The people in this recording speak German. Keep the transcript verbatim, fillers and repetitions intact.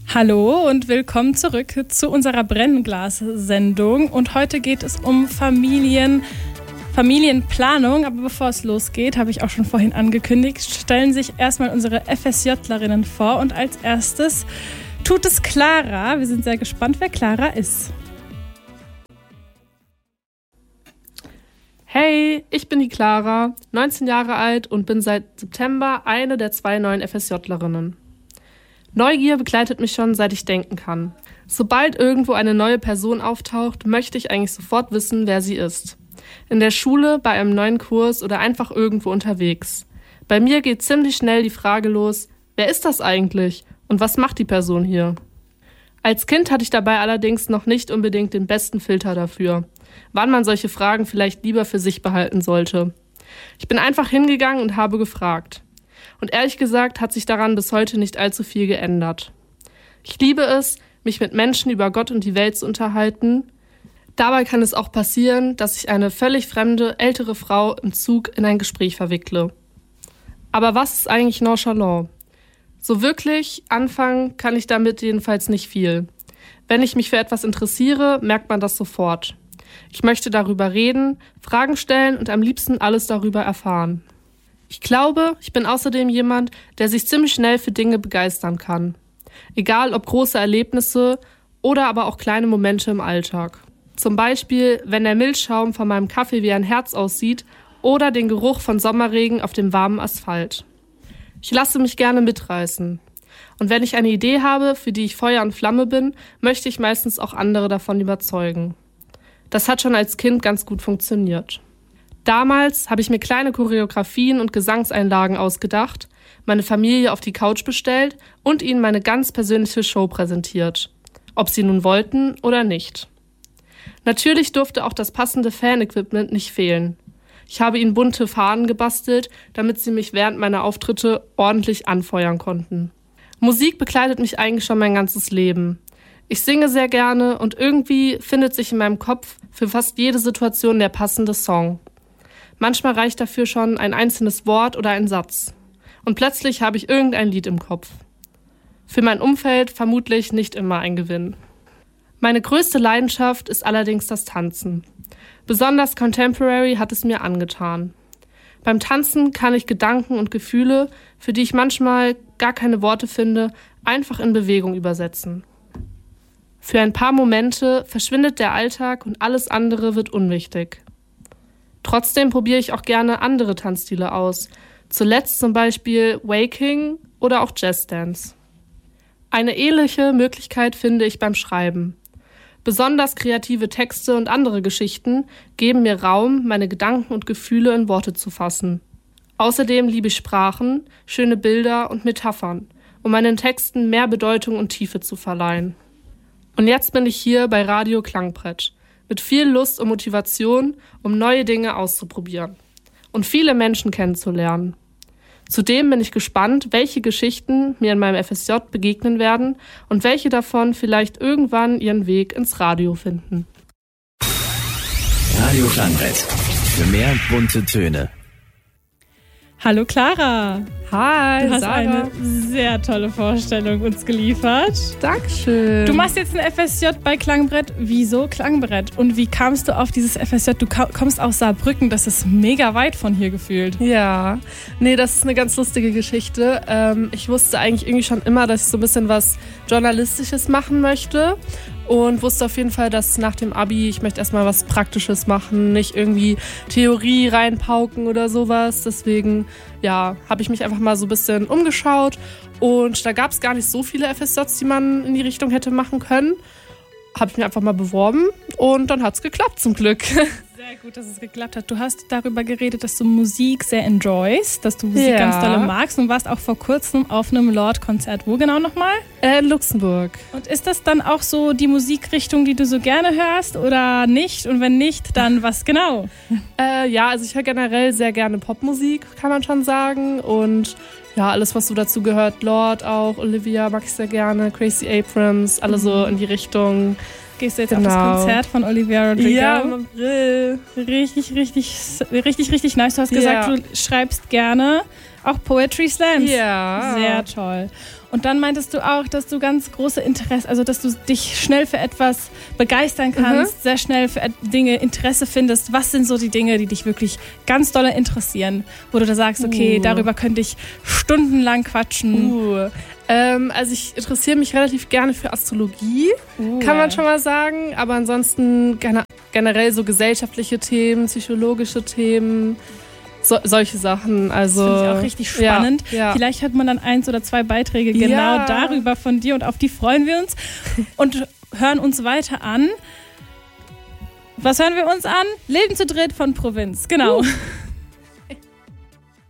Hallo und willkommen zurück zu unserer Brennglas-Sendung. Und heute geht es um Familien, Familienplanung. Aber bevor es losgeht, habe ich auch schon vorhin angekündigt, stellen sich erstmal unsere FSJlerinnen vor. Und als erstes tut es Clara. Wir sind sehr gespannt, wer Clara ist. Hey, ich bin die Clara, neunzehn Jahre alt und bin seit September eine der zwei neuen FSJlerinnen. Neugier begleitet mich schon, seit ich denken kann. Sobald irgendwo eine neue Person auftaucht, möchte ich eigentlich sofort wissen, wer sie ist. In der Schule, bei einem neuen Kurs oder einfach irgendwo unterwegs. Bei mir geht ziemlich schnell die Frage los, wer ist das eigentlich und was macht die Person hier? Als Kind hatte ich dabei allerdings noch nicht unbedingt den besten Filter dafür, wann man solche Fragen vielleicht lieber für sich behalten sollte. Ich bin einfach hingegangen und habe gefragt. Und ehrlich gesagt hat sich daran bis heute nicht allzu viel geändert. Ich liebe es, mich mit Menschen über Gott und die Welt zu unterhalten. Dabei kann es auch passieren, dass ich eine völlig fremde, ältere Frau im Zug in ein Gespräch verwickle. Aber was ist eigentlich nonchalant? So wirklich anfangen kann ich damit jedenfalls nicht viel. Wenn ich mich für etwas interessiere, merkt man das sofort. Ich möchte darüber reden, Fragen stellen und am liebsten alles darüber erfahren. Ich glaube, ich bin außerdem jemand, der sich ziemlich schnell für Dinge begeistern kann. Egal ob große Erlebnisse oder aber auch kleine Momente im Alltag. Zum Beispiel, wenn der Milchschaum von meinem Kaffee wie ein Herz aussieht oder den Geruch von Sommerregen auf dem warmen Asphalt. Ich lasse mich gerne mitreißen. Und wenn ich eine Idee habe, für die ich Feuer und Flamme bin, möchte ich meistens auch andere davon überzeugen. Das hat schon als Kind ganz gut funktioniert. Damals habe ich mir kleine Choreografien und Gesangseinlagen ausgedacht, meine Familie auf die Couch bestellt und ihnen meine ganz persönliche Show präsentiert. Ob sie nun wollten oder nicht. Natürlich durfte auch das passende Fan-Equipment nicht fehlen. Ich habe ihnen bunte Fahnen gebastelt, damit sie mich während meiner Auftritte ordentlich anfeuern konnten. Musik begleitet mich eigentlich schon mein ganzes Leben. Ich singe sehr gerne und irgendwie findet sich in meinem Kopf für fast jede Situation der passende Song. Manchmal reicht dafür schon ein einzelnes Wort oder ein Satz. Und plötzlich habe ich irgendein Lied im Kopf. Für mein Umfeld vermutlich nicht immer ein Gewinn. Meine größte Leidenschaft ist allerdings das Tanzen. Besonders Contemporary hat es mir angetan. Beim Tanzen kann ich Gedanken und Gefühle, für die ich manchmal gar keine Worte finde, einfach in Bewegung übersetzen. Für ein paar Momente verschwindet der Alltag und alles andere wird unwichtig. Trotzdem probiere ich auch gerne andere Tanzstile aus. Zuletzt zum Beispiel Waking oder auch Jazzdance. Eine ähnliche Möglichkeit finde ich beim Schreiben. Besonders kreative Texte und andere Geschichten geben mir Raum, meine Gedanken und Gefühle in Worte zu fassen. Außerdem liebe ich Sprachen, schöne Bilder und Metaphern, um meinen Texten mehr Bedeutung und Tiefe zu verleihen. Und jetzt bin ich hier bei Radio Klangbrett. Mit viel Lust und Motivation, um neue Dinge auszuprobieren und viele Menschen kennenzulernen. Zudem bin ich gespannt, welche Geschichten mir in meinem F S J begegnen werden und welche davon vielleicht irgendwann ihren Weg ins Radio finden. Radio Klangbrett. Für mehr bunte Töne. Hallo Clara. Hi, du hast Sarah. eine sehr tolle Vorstellung uns geliefert. Dankeschön. Du machst jetzt ein F S J bei Klangbrett. Wieso Klangbrett? Und wie kamst du auf dieses F S J? Du kommst aus Saarbrücken, das ist mega weit von hier gefühlt. Ja, nee, das ist eine ganz lustige Geschichte. Ähm, ich wusste eigentlich irgendwie schon immer, dass ich so ein bisschen was Journalistisches machen möchte. Und wusste auf jeden Fall, dass nach dem Abi ich möchte erstmal was Praktisches machen, nicht irgendwie Theorie reinpauken oder sowas. Deswegen, ja, habe ich mich einfach mal so ein bisschen umgeschaut. Und da gab es gar nicht so viele F S Js, die man in die Richtung hätte machen können. Habe ich mir einfach mal beworben und dann hat es geklappt zum Glück. Sehr gut, dass es geklappt hat. Du hast darüber geredet, dass du Musik sehr enjoyst, dass du Musik ja. ganz dolle magst und warst auch vor kurzem auf einem Lord-Konzert. Wo genau nochmal? Äh, in Luxemburg. Und ist das dann auch so die Musikrichtung, die du so gerne hörst oder nicht? Und wenn nicht, dann was genau? Äh, ja, also ich höre generell sehr gerne Popmusik, kann man schon sagen. Und ja, alles, was so dazu gehört, Lord auch, Olivia mag ich sehr gerne, Gracie Abrams, alle so in die Richtung. Gehst du jetzt genau. auf das Konzert von Olivia Rodrigo? Ja, im April. Richtig, richtig, richtig, richtig nice. Du hast gesagt, ja. du schreibst gerne auch Poetry Slams. Ja. Sehr toll. Und dann meintest du auch, dass du ganz große Interesse, also dass du dich schnell für etwas begeistern kannst, mhm. sehr schnell für Dinge Interesse findest. Was sind so die Dinge, die dich wirklich ganz doll interessieren, wo du da sagst, okay, uh. darüber könnte ich stundenlang quatschen? Uh. Ähm, also ich interessiere mich relativ gerne für Astrologie, uh. kann man schon mal sagen. Aber ansonsten gene- generell so gesellschaftliche Themen, psychologische Themen, so, solche Sachen. Also, das finde ich auch richtig spannend. Ja, ja. Vielleicht hat man dann eins oder zwei Beiträge genau ja. darüber von dir und auf die freuen wir uns und hören uns weiter an. Was hören wir uns an? Leben zu dritt von Provinz, genau. Uh.